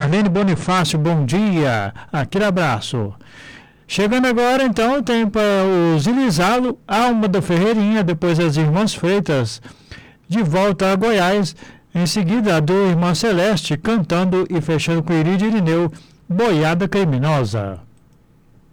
Marlene Bonifácio, bom dia. Aquele abraço. Chegando agora, então, tem para o Zilizalo, Alma da Ferreirinha, depois as Irmãs Freitas, de volta a Goiás. Em seguida, a do Irmã Celeste, cantando e fechando com Iri de Irineu, Boiada Criminosa.